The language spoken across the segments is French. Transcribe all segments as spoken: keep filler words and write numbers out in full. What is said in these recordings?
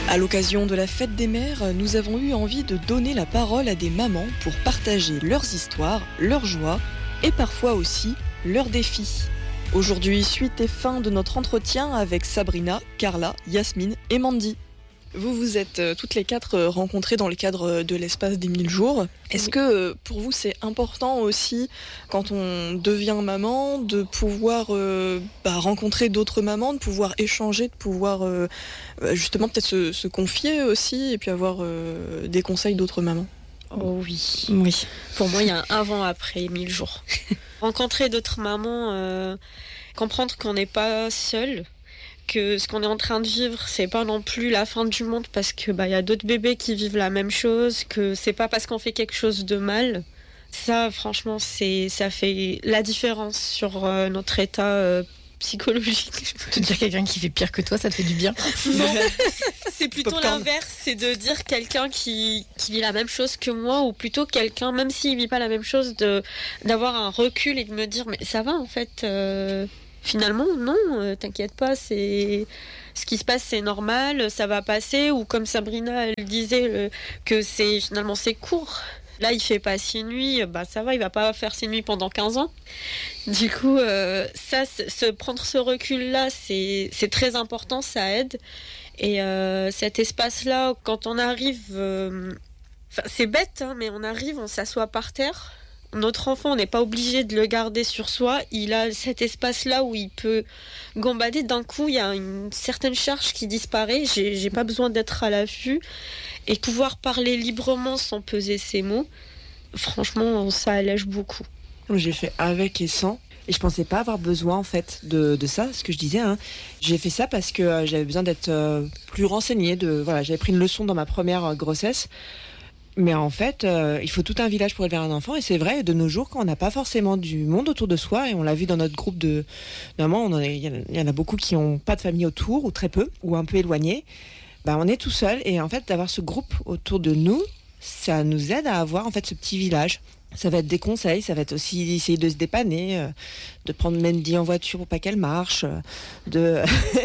À l'occasion de la fête des mères, nous avons eu envie de donner la parole à des mamans pour partager leurs histoires, leurs joies et parfois aussi leurs défis. Aujourd'hui, suite et fin de notre entretien avec Sabrina, Carla, Yasmine et Mandy. Vous vous êtes toutes les quatre rencontrées dans le cadre de l'espace des mille jours. Est-ce que pour vous c'est important aussi, quand on devient maman, de pouvoir euh, bah, rencontrer d'autres mamans, de pouvoir échanger, de pouvoir euh, justement peut-être se, se confier aussi et puis avoir euh, des conseils d'autres mamans? Oh oui. Oui. Pour moi, il y a un avant-après mille jours. Rencontrer d'autres mamans, euh, comprendre qu'on n'est pas seul, que ce qu'on est en train de vivre, c'est pas non plus la fin du monde parce que bah y a d'autres bébés qui vivent la même chose, que c'est pas parce qu'on fait quelque chose de mal. Ça, franchement, c'est ça fait la différence sur euh, notre état euh, psychologique. Te dire quelqu'un qui fait pire que toi, ça te fait du bien? Non, c'est plutôt l'inverse, c'est de dire quelqu'un qui, qui vit la même chose que moi, ou plutôt quelqu'un, même s'il vit pas la même chose, de d'avoir un recul et de me dire mais ça va en fait. Euh... Finalement, non, euh, t'inquiète pas, c'est ce qui se passe, c'est normal, ça va passer. Ou comme Sabrina, elle disait euh, que c'est finalement c'est court. Là, il fait pas six nuits, bah ça va, il va pas faire six nuits pendant quinze ans. Du coup, euh, ça, se prendre ce recul-là, c'est c'est très important, ça aide. Et euh, cet espace-là, quand on arrive, euh, c'est bête, hein, mais on arrive, on s'assoit par terre. Notre enfant, on n'est pas obligé de le garder sur soi. Il a cet espace-là où il peut gambader. D'un coup, il y a une certaine charge qui disparaît. J'ai, j'ai pas besoin d'être à l'affût. Et pouvoir parler librement sans peser ses mots, franchement, ça allège beaucoup. J'ai fait avec et sans. Et je pensais pas avoir besoin, en fait, de, de ça, ce que je disais. Hein. J'ai fait ça parce que euh, j'avais besoin d'être euh, plus renseignée. De, voilà, j'avais pris une leçon dans ma première euh, grossesse. Mais en fait, euh, il faut tout un village pour élever un enfant. Et c'est vrai, de nos jours, quand on n'a pas forcément du monde autour de soi, et on l'a vu dans notre groupe de mamans, il y, y en a beaucoup qui n'ont pas de famille autour, ou très peu, ou un peu éloignés. Bah, on est tout seul. Et en fait, d'avoir ce groupe autour de nous, ça nous aide à avoir en fait ce petit village. Ça va être des conseils, ça va être aussi essayer de se dépanner, euh, de prendre Mandy en voiture pour pas qu'elle marche, euh, de...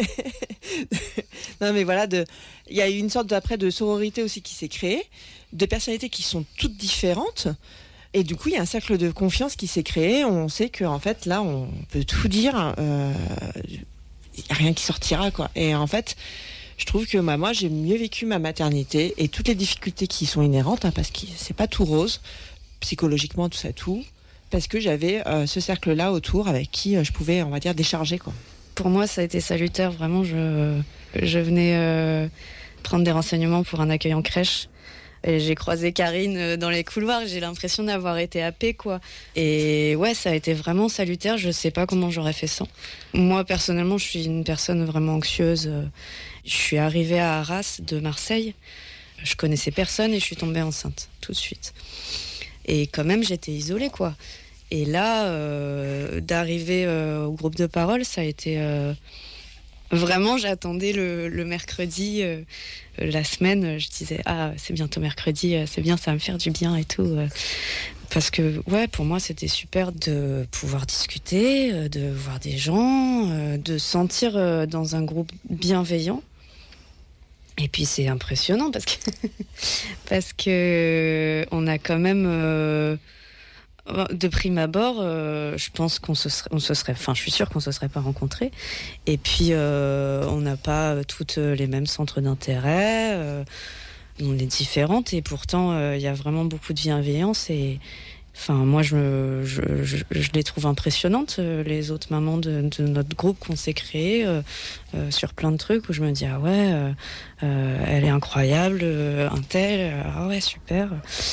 non mais voilà, de... il y a eu une sorte d'après de sororité aussi qui s'est créée, de personnalités qui sont toutes différentes, et du coup il y a un cercle de confiance qui s'est créé. On sait qu'en fait là on peut tout dire, euh, il n'y a rien qui sortira quoi. Et en fait je trouve que bah, moi j'ai mieux vécu ma maternité et toutes les difficultés qui y sont inhérentes, hein, parce que c'est pas tout rose psychologiquement, tout ça, tout, parce que j'avais euh, ce cercle-là autour avec qui euh, je pouvais, on va dire, décharger, quoi. Pour moi, ça a été salutaire, vraiment. Je, je venais euh, prendre des renseignements pour un accueil en crèche. Et j'ai croisé Karine dans les couloirs, j'ai l'impression d'avoir été happée, quoi. Et ouais, ça a été vraiment salutaire, je sais pas comment j'aurais fait sans. Moi, personnellement, je suis une personne vraiment anxieuse. Je suis arrivée à Arras de Marseille, je connaissais personne et je suis tombée enceinte, tout de suite. Et quand même, j'étais isolée, quoi. Et là, euh, d'arriver euh, au groupe de parole, ça a été... Euh, vraiment, j'attendais le, le mercredi, euh, la semaine. Je disais, ah, c'est bientôt mercredi, c'est bien, ça va me faire du bien et tout. Euh, parce que, ouais, pour moi, c'était super de pouvoir discuter, de voir des gens, euh, de sentir euh, dans un groupe bienveillant. Et puis c'est impressionnant parce que parce que on a quand même euh, de prime abord, euh, je pense qu'on se serait, on se serait, enfin je suis sûre qu'on se serait pas rencontrés. Et puis euh, on n'a pas toutes les mêmes centres d'intérêt, euh, on est différentes et pourtant il euh, y a vraiment beaucoup de bienveillance et enfin, moi, je, je, je, je les trouve impressionnantes, les autres mamans de, de notre groupe qu'on s'est créé euh, euh, sur plein de trucs où je me dis, ah ouais, euh, euh, elle est incroyable, euh, un tel, euh, ah ouais, super.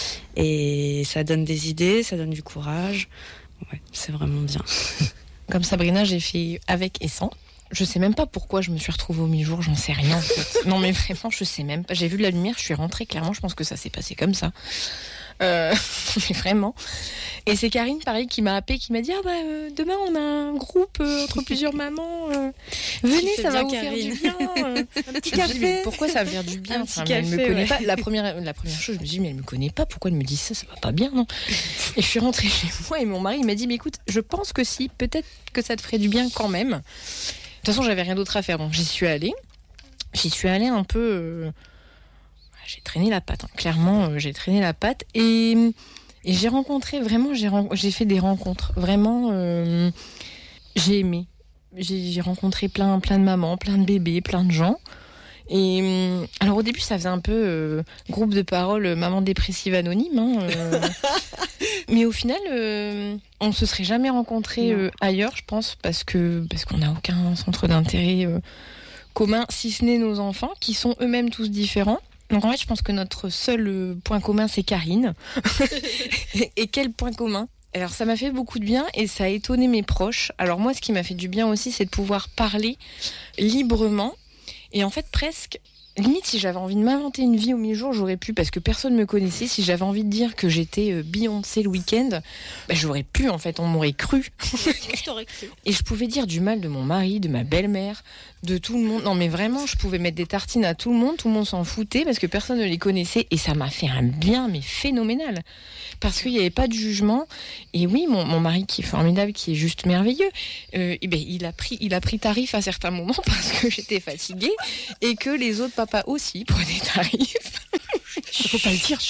Et ça donne des idées, ça donne du courage. Ouais, c'est vraiment bien. Comme Sabrina, j'ai fait avec et sans. Je sais même pas pourquoi je me suis retrouvée au mi-jour, j'en sais rien en fait. Non mais vraiment, je sais même pas. J'ai vu de la lumière, je suis rentrée, clairement, je pense que ça s'est passé comme ça. Euh, mais vraiment. Et c'est Karine, pareil, qui m'a appelée, qui m'a dit ah bah euh, demain on a un groupe euh, entre plusieurs mamans. Euh, venez, ça va vous Karine. Faire du bien. Euh, un petit café. Dis, mais pourquoi ça va faire du bien? Un enfin, petit café. Elle me connaît ouais. pas. La première, la première chose, je me dis mais elle me connaît pas. Pourquoi elle me dit ça? Ça va pas bien, non? Et je suis rentrée chez moi et mon mari il m'a dit mais écoute, je pense que si, peut-être que ça te ferait du bien quand même. De toute façon, j'avais rien d'autre à faire, donc j'y suis allée. j'y suis allée un peu... Euh, j'ai traîné la patte, hein. Clairement, euh, j'ai traîné la patte. Et, et j'ai rencontré, vraiment, j'ai, j'ai fait des rencontres. Vraiment, euh, j'ai aimé. J'ai, j'ai rencontré plein, plein de mamans, plein de bébés, plein de gens. Et euh, alors au début, ça faisait un peu euh, groupe de parole euh, maman dépressive anonyme. Hein, euh, mais au final, euh, on ne se serait jamais rencontrés euh, ailleurs, je pense, parce, que, parce qu'on n'a aucun centre d'intérêt euh, commun, si ce n'est nos enfants, qui sont eux-mêmes tous différents. Donc en fait, je pense que notre seul point commun, c'est Karine. Et quel point commun ? Alors ça m'a fait beaucoup de bien et ça a étonné mes proches. Alors moi, ce qui m'a fait du bien aussi, c'est de pouvoir parler librement. Et en fait, presque, limite, si j'avais envie de m'inventer une vie au mi-jour, j'aurais pu, parce que personne ne me connaissait. Si j'avais envie de dire que j'étais Beyoncé le week-end, bah, j'aurais pu, en fait, on m'aurait cru. Et je pouvais dire du mal de mon mari, de ma belle-mère, de tout le monde. Non, mais vraiment, je pouvais mettre des tartines à tout le monde. Tout le monde s'en foutait parce que personne ne les connaissait. Et ça m'a fait un bien, mais phénoménal. Parce qu'il n'y avait pas de jugement. Et oui, mon, mon mari qui est formidable, qui est juste merveilleux, euh, et ben, il a pris, il a pris tarif à certains moments parce que j'étais fatiguée et que les autres papas aussi prenaient tarif. Il faut pas le dire.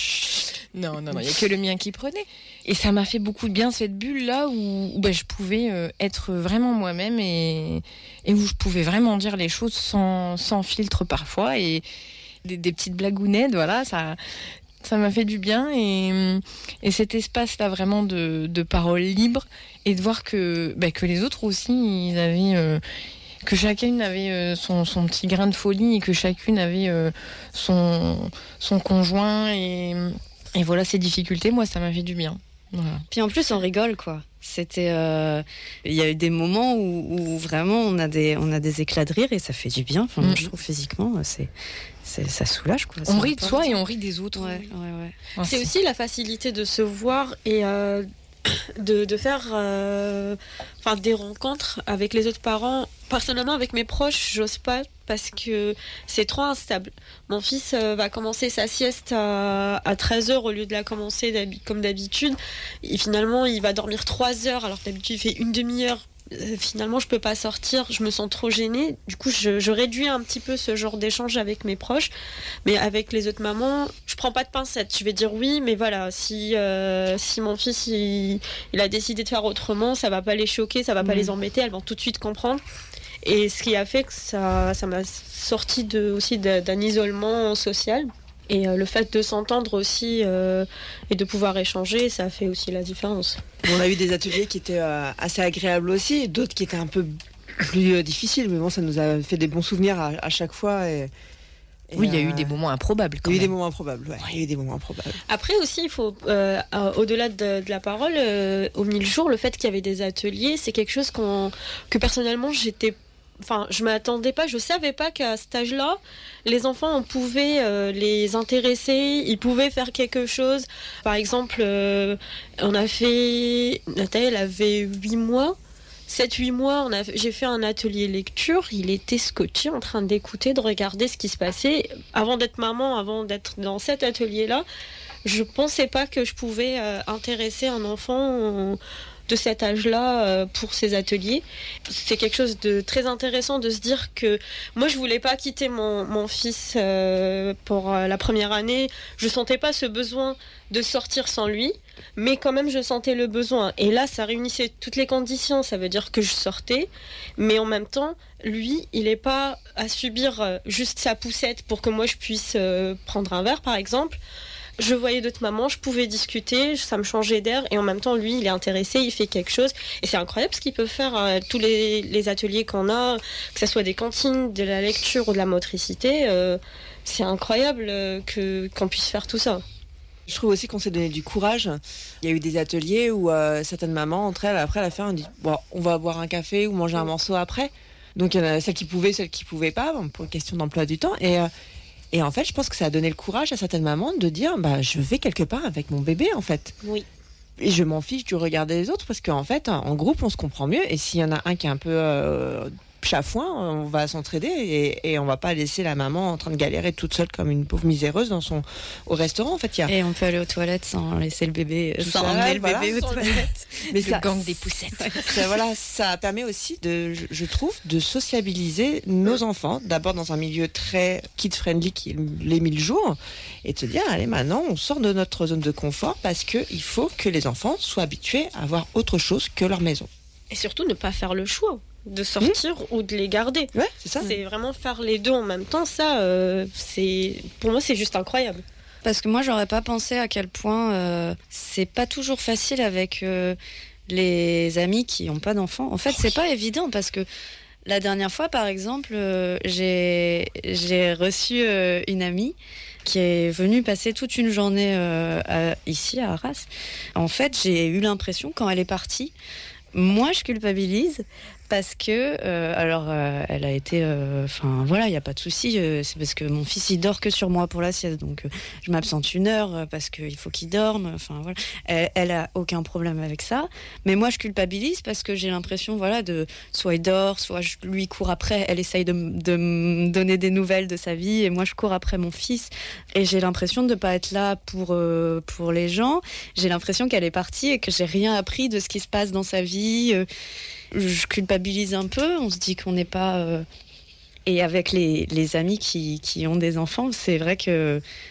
Non, non, non, il n'y a que le mien qui prenait. Et ça m'a fait beaucoup de bien, cette bulle-là où, où ben, je pouvais euh, être vraiment moi-même et, et où je pouvais vraiment dire les choses sans, sans filtre parfois. Et des, des petites blagounettes, voilà, ça... Ça m'a fait du bien et, et cet espace-là vraiment de, de parole libre et de voir que, bah, que les autres aussi, ils avaient, euh, que chacune avait euh, son, son petit grain de folie et que chacune avait euh, son, son conjoint et, et voilà ses difficultés. Moi, ça m'a fait du bien. Voilà. Puis en plus, on rigole, quoi. C'était, euh, il y a eu des moments où, où vraiment on a des, on a des éclats de rire et ça fait du bien. Enfin, mmh. moi, je trouve physiquement, c'est, c'est, ça soulage, quoi. On rit de soi et on rit des autres. Ouais, ouais, ouais. C'est, c'est aussi la facilité de se voir et euh, de, de faire, euh, enfin, des rencontres avec les autres parents. Personnellement, avec mes proches, j'ose pas parce que c'est trop instable. Mon fils euh, va commencer sa sieste à, à treize heures au lieu de la commencer d'hab- comme d'habitude. Et finalement, il va dormir trois heures alors que d'habitude, il fait une demi-heure. Euh, finalement, je peux pas sortir, je me sens trop gênée. Du coup, je, je réduis un petit peu ce genre d'échange avec mes proches. Mais avec les autres mamans, je prends pas de pincettes. Je vais dire oui, mais voilà, si, euh, si mon fils il, il a décidé de faire autrement, ça va pas les choquer, ça va pas mmh. les embêter, elles vont tout de suite comprendre. Et ce qui a fait que ça, ça m'a sorti de, aussi de, d'un isolement social. Et euh, le fait de s'entendre aussi euh, et de pouvoir échanger, ça a fait aussi la différence. On a eu des ateliers qui étaient euh, assez agréables aussi, d'autres qui étaient un peu plus euh, difficiles. Mais bon, ça nous a fait des bons souvenirs à, à chaque fois. Et, et oui, il y a euh, eu des moments improbables quand il y a eu même. des moments improbables, ouais. Il y a eu des moments improbables. Après aussi, il faut, euh, euh, au-delà de, de la parole, euh, au mille jours, le fait qu'il y avait des ateliers, c'est quelque chose qu'on, que personnellement, j'étais Enfin, je m'attendais pas, je savais pas qu'à cet âge-là, les enfants, on pouvait euh, les intéresser, ils pouvaient faire quelque chose. Par exemple, euh, on a fait, Nathalie, elle avait huit mois, sept huit mois, on a, j'ai fait un atelier lecture, il était scotché en train d'écouter, de regarder ce qui se passait. Avant d'être maman, avant d'être dans cet atelier-là, je pensais pas que je pouvais euh, intéresser un enfant euh, de cet âge-là euh, pour ces ateliers. C'est quelque chose de très intéressant de se dire que moi je voulais pas quitter mon, mon fils euh, pour euh, la première année. Je sentais pas ce besoin de sortir sans lui, mais quand même je sentais le besoin. Et là ça réunissait toutes les conditions, ça veut dire que je sortais, mais en même temps lui il est pas à subir euh, juste sa poussette pour que moi je puisse euh, prendre un verre par exemple. Je voyais d'autres mamans, je pouvais discuter, ça me changeait d'air et en même temps, lui, il est intéressé, il fait quelque chose. Et c'est incroyable ce qu'il peut faire, euh, tous les, les ateliers qu'on a, que ce soit des cantines, de la lecture ou de la motricité. Euh, c'est incroyable euh, que, qu'on puisse faire tout ça. Je trouve aussi qu'on s'est donné du courage. Il y a eu des ateliers où euh, certaines mamans, entre elles, après la fin, on dit bon, on va boire un café ou manger un morceau après. Donc il y en a celles qui pouvaient, celles qui pouvaient pas, bon, pour une question d'emploi du temps. Et euh, Et en fait, je pense que ça a donné le courage à certaines mamans de dire bah, je vais quelque part avec mon bébé, en fait. Oui. Et je m'en fiche du regard des autres parce qu'en fait, en groupe, on se comprend mieux. Et s'il y en a un qui est un peu euh, chafouin, on va s'entraider et, et on va pas laisser la maman en train de galérer toute seule comme une pauvre miséreuse dans son au restaurant. En fait, il y a et on peut aller aux toilettes sans laisser le bébé, Tout sans ça, emmener le voilà, bébé aux sans toilettes. mais Le ça, gang des poussettes. ça, voilà, ça permet aussi de, je, je trouve, de sociabiliser nos enfants. D'abord dans un milieu très kid-friendly qui est les mille jours, et de se dire allez, maintenant on sort de notre zone de confort parce que il faut que les enfants soient habitués à voir autre chose que leur maison. Et surtout ne pas faire le choix de sortir mmh. ou de les garder. Ouais, c'est ça. C'est vraiment faire les deux en même temps. Ça, euh, c'est pour moi, c'est juste incroyable. Parce que moi, j'aurais pas pensé à quel point euh, c'est pas toujours facile avec euh, les amis qui n'ont pas d'enfants. En fait, oh, c'est oui. pas évident parce que la dernière fois, par exemple, euh, j'ai j'ai reçu euh, une amie qui est venue passer toute une journée euh, à, ici à Arras. En fait, j'ai eu l'impression quand elle est partie. Moi, je culpabilise parce que, euh, alors, euh, elle a été, enfin, euh, voilà, il n'y a pas de souci. Euh, c'est parce que mon fils, il dort que sur moi pour la sieste, donc euh, je m'absente une heure euh, parce qu'il faut qu'il dorme. Enfin, voilà. Elle, elle a aucun problème avec ça. Mais moi, je culpabilise parce que j'ai l'impression, voilà, de soit il dort, soit je lui cours après. Elle essaye de, de me donner des nouvelles de sa vie et moi, je cours après mon fils. Et j'ai l'impression de ne pas être là pour euh, pour les gens. J'ai l'impression qu'elle est partie et que j'ai rien appris de ce qui se passe dans sa vie. Euh, Je culpabilise un peu, on se dit qu'on n'est pas... Euh... Et avec les, les amis qui, qui ont des enfants, c'est vrai que